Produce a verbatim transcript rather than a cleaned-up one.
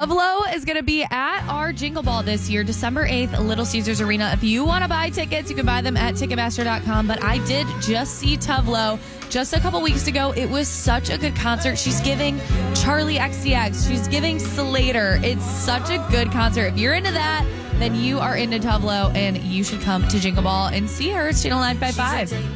Tuvlo is going to be at our Jingle Ball this year, December eighth, Little Caesars Arena. If you want to buy tickets, you can buy them at Ticketmaster dot com. But I did just see Tuvlo just a couple weeks ago. It was such a good concert. She's giving Charlie X C X. She's giving Slater. It's such a good concert. If you're into that, then you are into Tuvlo, and you should come to Jingle Ball and see her. It's Channel nine fifty-five.